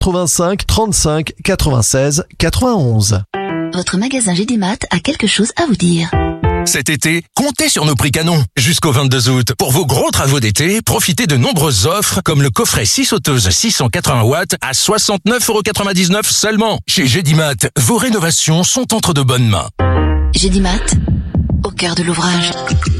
85 35 96 91. Votre magasin Gédimat a quelque chose à vous dire. Cet été, comptez sur nos prix canons. Jusqu'au 22 août, pour vos gros travaux d'été, profitez de nombreuses offres comme le coffret 6 sauteuses 680 watts à 69,99€ seulement. Chez Gédimat, vos rénovations sont entre de bonnes mains. Gédimat, au cœur de l'ouvrage.